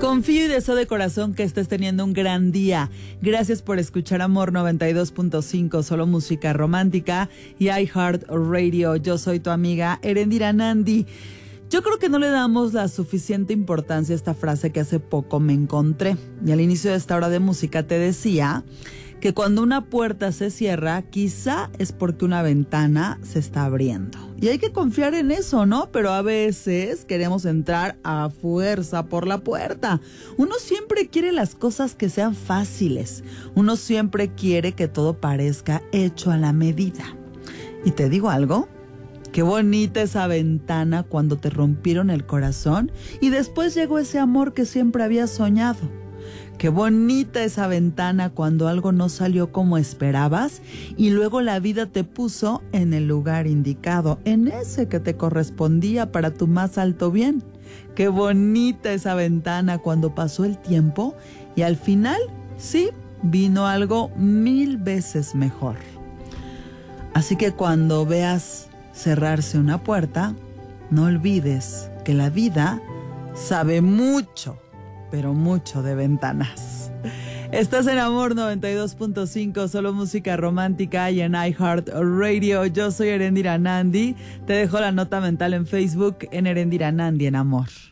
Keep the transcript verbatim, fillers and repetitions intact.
Confío y deseo de corazón que estés teniendo un gran día. Gracias por escuchar Amor noventa y dos punto cinco, solo música romántica, y iHeartRadio. Yo soy tu amiga Erendira Nandi. Yo creo que no le damos la suficiente importancia a esta frase que hace poco me encontré. Y al inicio de esta hora de música te decía que cuando una puerta se cierra, quizá es porque una ventana se está abriendo. Y hay que confiar en eso, ¿no? Pero a veces queremos entrar a fuerza por la puerta. Uno siempre quiere las cosas que sean fáciles. Uno siempre quiere que todo parezca hecho a la medida. Y te digo algo, qué bonita esa ventana cuando te rompieron el corazón y después llegó ese amor que siempre habías soñado. Qué bonita esa ventana cuando algo no salió como esperabas y luego la vida te puso en el lugar indicado, en ese que te correspondía para tu más alto bien. Qué bonita esa ventana cuando pasó el tiempo y al final, sí, vino algo mil veces mejor. Así que cuando veas cerrarse una puerta, no olvides que la vida sabe mucho, pero mucho de ventanas. Estás en Amor noventa y dos punto cinco, solo música romántica, y en iHeartRadio. Yo soy Erendira Nandi. Te dejo la nota mental en Facebook en Erendira Nandi en Amor.